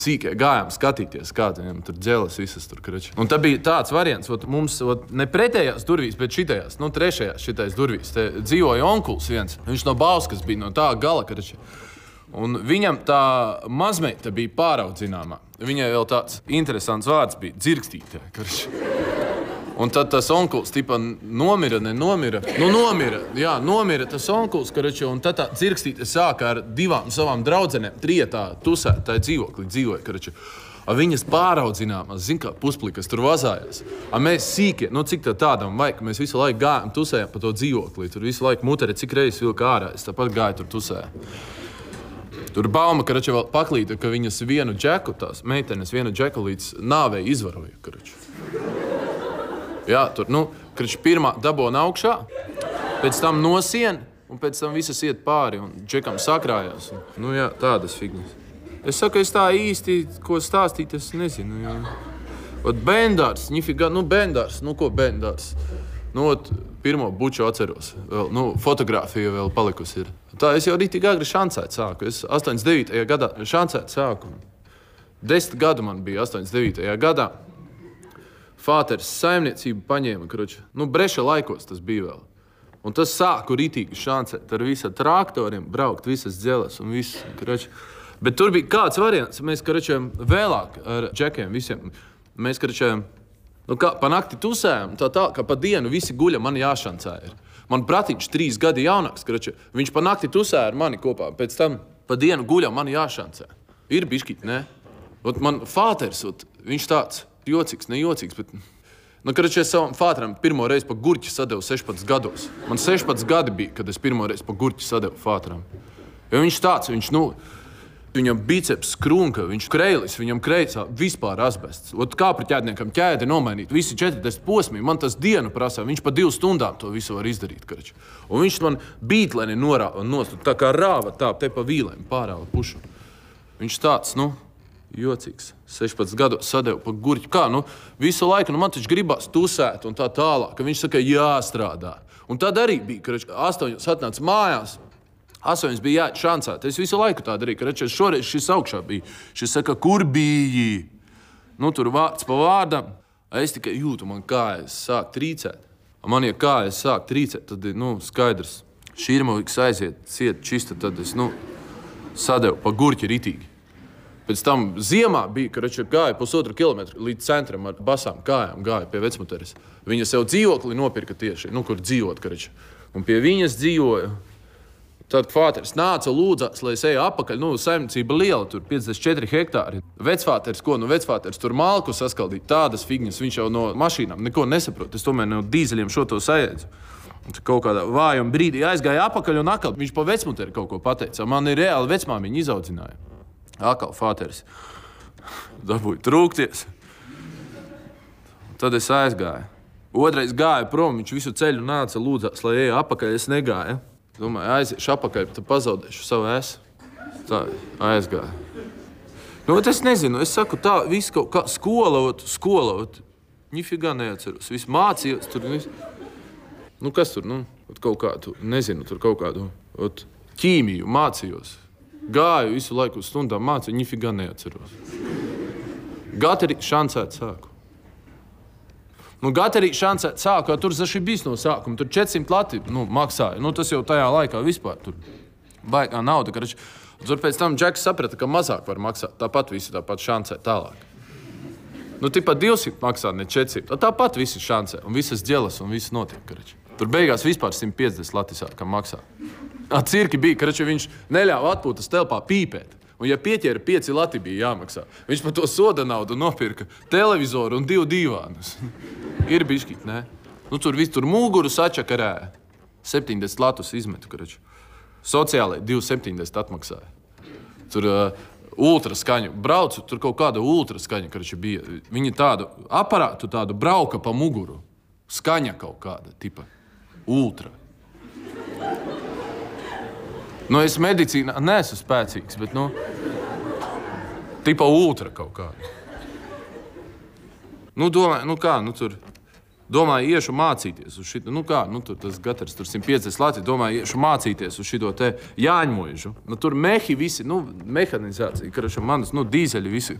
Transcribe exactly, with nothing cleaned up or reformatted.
Sīkie gājām skatīties, kā viņam tur dzeles visas tur, krači. Un tā bija tāds variants, ot, mums ot, ne pretējās durvīs, bet šitajās, nu trešajās šitais durvīs. Te dzīvoja onkuls viens, viņš no Bauskas bija, no tā gala, krači. Un viņam tā mazmeita bija pāraudzināmā. Viņai vēl tāds interesants vārds bija – dzirkstītē, krači. Un tad tas onkuls tipa nomira, ne nomira. Nu, nomira, jā, nomira tas onkuls, karači, un tad tā dzirkstīte sāka ar divām savām draudzenēm trietā tusēt, tā dzīvoklī dzīvoja, karači. A viņas pāraudzinājumās, zin kā pusplikas tur vazājās. A mēs sīkie, nu cik tā tādam vajag, mēs visu laiku gājām tusējām pa to dzīvoklī. Tur visu laiku mutere cik reizes vilka ārā, es tāpat gāju tur tusēju. Tur bauma, karači, vēl paklīta, ka viņas vienu džeku, tās meitenes vienu džeku līdz nāvei izvaroja, karači. Jā, tur, nu, krači pirmā dabona augšā, pēc tam nosien, un pēc tam visas iet pāri, un džekam sakrājās. Un, nu jā, tādas figņas. Es saku, es tā īsti, ko stāstīt, es nezinu, jā. Ot, bendārs, ņifigā, nu, bendārs, nu, ko bendārs? Nu, ot, pirmo buču atceros, vēl, nu, fotogrāfija vēl palikusi ir. Tā, es jau rītīgi agri šancēt sāku, es astoņdesmit devītajā gadā šancēt sāku. Desmit gadu man bija astoņdesmit devītajā gadā. Fāters saimniecību paņēma, kroči. Nu, breša laikos tas bija vēl. Un tas sāku rītīgi šancēt ar visu traktoriem, braukt visas dzeles un visu, kroči. Bet tur bija kāds variants. Mēs, kroči, vēlāk ar džekiem visiem. Mēs, kroči, nu kā, pa nakti tusējam, tā tā, ka pa dienu visi guļa, man jāšancē ir. Man bratiņš trīs gadi jaunāks, kroči. Viņš pa nakti tusēja ar mani kopā. Pēc tam pa dienu guļa, man jāšancē. Ir biškīt, ne? Ot, man fāters, ot, viņš tāds. Jocīgs, ne jocīgs, bet... Nu, karači, es savam fātram pirmo reizi pa gurķi sadevu sešpadsmit gados. Man sešpadsmit gadi bija, kad es pirmo reizi pa gurķi sadevu fātram. Jo viņš tāds, viņš, nu... Viņam biceps skrunka, viņš kreilis, viņam kreisā vispār asbests. Ot kā pret ķēdniekam ķēdi nomainīt, visi četrdesmit posmī, man tas dienu prasā, viņš pa divu stundām to visu var izdarīt, karači. Un viņš man bītleni norāva nost, tā kā rāva tā, te pa vīlēm pārāva pušu. Viņš tāds, nu... Jocīgs. sešpadsmit gados sadevu pa gurķi. Kā, nu, visu laiku, nu, man taču gribās tusēt un tā tālāk, ka viņš saka, jāstrādā. Un tad arī bija, ka astoņos atnāca mājās, astoņos bija jāiet šancēt. Es visu laiku tā darīju, ka šoreiz šis augšā bija. Šis saka, kur biji? Nu, tur vārds pa vārdam. Es tikai jūtu, man kājas sāk trīcēt. Man, ja kājas sāk trīcēt, tad, nu, skaidrs, šīrmoviks aiziet, ciet čista, tad es, nu, sadevu pa gurķi ritīgi. Pēc tam ziemā bija, ka gāja pusotru kilometru līdz centram ar basām kājām, gāja pie vecmuteres. Viņa sev dzīvokli nopirka tieši, nu, kur dzīvot, karači. Un pie viņas dzīvoja. Tad fāters nāca lūdzās, lai es eju apakaļ, nu, saimniecība liela, tur piecdesmit četri hektāri. Vecfāters, ko, nu, vecfāters tur malku saskaldīt, tādas figņas, viņš jau no mašīnām neko nesaprot. Es tomēr no dīzeļiem šo to sajēdzu. Kaut kādā vājuma brīdī aizgāja apakaļ un akal. Viņš pa vecmuteri kaut ko pateica. Man ir reāli vecmāmiņa izaudzināja. Akal fāteris dabūja trūkties. Tad es aizgāju. Otrais gāja prom, viņš visu ceļu nāca lūdzās, lai eju apakaļ, es negāju. Domāju, aiziešu apakaļ, tad pazaudēšu savu es. Tā aizgāju. Nu, bet es nezinu, es saku tā, viss kaut kā skola, ot, skola, ot, ņifigā neatceros, viss mācījos tur, viss. Nu, kas tur, nu, ot, kaut kādu, nezinu, tur kaut kādu, ot, ķīmiju mācījos. Gāju visu laiku uz stundām mācīju, ņifigā neatceros. Gateri šancēt sāku. Nu, gateri šancēt sāku, tur zaši bijis no sākuma, tur četrsimt lati, nu, maksāja. Nu, tas jau tajā laikā vispār tur baigā nauda, karači. Tur pēc tam Džeks saprata, ka mazāk var maksāt, tāpat visi tāpat šancēt tālāk. Nu, tipat divsimt maksā, ne četrsimt. Tāpat visi šancē, un visas ģelas, un viss notiek, karači. Tur beigās vispār simt piecdesmit lati sākam maksā. Cirki bija, ka viņš neļāva atpūtas telpā pīpēt. Un ja pieķēra pieci lati bija jāmaksā. Viņš par to soda naudu nopirka televizoru un divu divānus. Ir biškīt, ne? Nu, tur viss tur mūguru sačakarēja. septiņdesmit latus izmetu, karaču. Sociālai divi septiņdesmit atmaksāja. Tur uh, ultraskaņu. Braucu, tur kaut kāda ultraskaņa, karaču bija. Viņi tādu aparātu tādu brauka pa muguru. Skaņa kaut kāda, tipa. Ultra. Nu, es medicīnā neesmu spēcīgs, bet, nu, tipa ultra kaut kāda. Nu, domāju, nu kā, nu tur domāju, iešu mācīties uz šito, nu kā, nu tur tas gatavs, tur simt piecdesmit Latvijas, domāju, iešu mācīties uz šito te Jāņmuižu. Nu tur mehi visi, nu, mehanizācija, karoši manas, nu, dīzeļi visi